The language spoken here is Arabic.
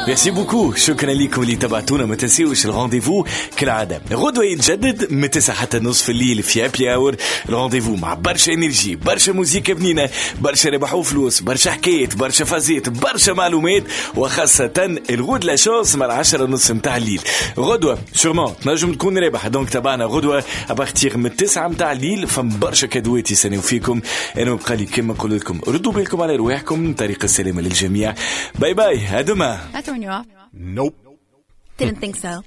ميرسي بوكو، شكرا لكم اللي تبعتونا. ما تنسيوش الرونديفو كالعادة غدوة يتجدد من 9 حتى نصف الليل في هابي اور. الرونديفو مع برشا انرجي، برشا موسيقى بنينة، برشا ربح وفلوس، برشا حكايات، برشا فازيت، برشا معلومات، وخاصة الغد لا شانس مع 10:30 متاع الليل. غدوة سورمون تنجم تكون رابح، دونك تابعنا غدوة ابارتيغ من 9 متاع الليل. فم برشا كادوات يسنيو فيكم. انا بقى لي كما نقول لكم ردوا بالكم على رواحكم. طريق السلامة للجميع. باي باي. هادما. That throwing you off? Nope. Didn't think so.